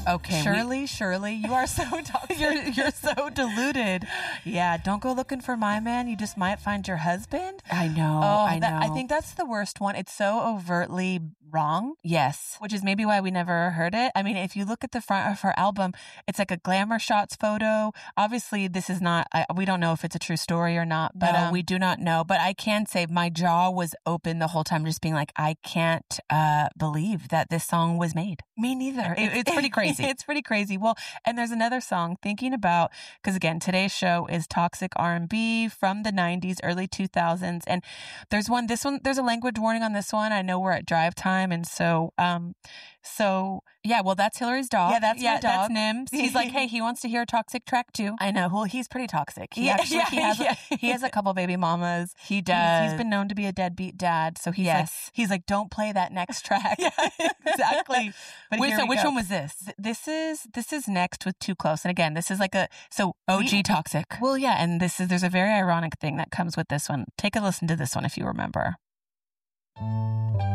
Okay. Shirley, you are so toxic. You're so deluded. Yeah, don't go looking for my man. You just might find your husband. I know. I think that's the worst one. It's so overtly wrong. Yes. Which is maybe why we never heard it. I mean, if you look at the front of her album, it's like a glamour shots photo. Obviously, this is not, we don't know if it's a true story or not, but no, we do not know. But I can say my jaw was open the whole time, just being like, I can't believe that this song was made. Me neither. It's pretty crazy. It's pretty crazy. Well, and there's another song thinking about, because again, today's show is toxic R&B from the 90s, early 2000s. And there's there's a language warning on this one. I know we're at drive time. And so yeah, well, that's Hillary's dog. Yeah, that's my dog. That's Nims. He's like, hey, he wants to hear a toxic track too. I know. Well, he's pretty toxic. He has a couple baby mamas. He does. He's been known to be a deadbeat dad. So he's like, don't play that next track. Yeah, exactly. But which one was this? This is Next with Too Close. And again, this is like OG toxic. Well, yeah. And there's a very ironic thing that comes with this one. Take a listen to this one if you remember.